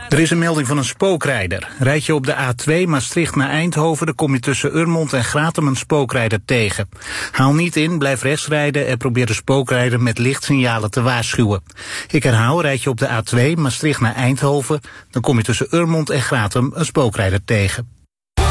Er is een melding van een spookrijder. Rijd je op de A2 Maastricht naar Eindhoven, dan kom je tussen Urmond en Gratum een spookrijder tegen. Haal niet in, blijf rechts rijden en probeer de spookrijder met lichtsignalen te waarschuwen. Ik herhaal, rijd je op de A2 Maastricht naar Eindhoven, dan kom je tussen Urmond en Gratum een spookrijder tegen.